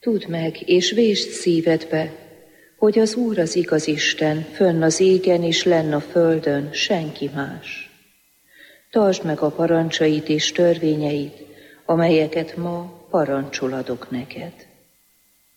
Tudd meg, és vésd szívedbe, hogy az Úr az igaz Isten, fönn az égen és lenn a földön, senki más. Tartsd meg a parancsait és törvényeit, amelyeket ma parancsol adok neked.